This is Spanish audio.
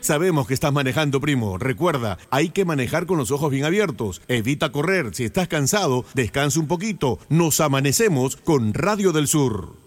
Sabemos que estás manejando, primo. Recuerda, hay que manejar con los ojos bien abiertos. Evita correr. Si estás cansado, descansa un poquito. Nos amanecemos con Radio del Sur.